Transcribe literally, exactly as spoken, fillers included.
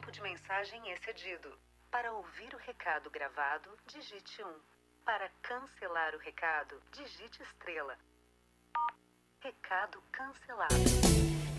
tempo de mensagem excedido. Para ouvir o recado gravado, digite um. Para cancelar o recado, digite estrela. Recado cancelado.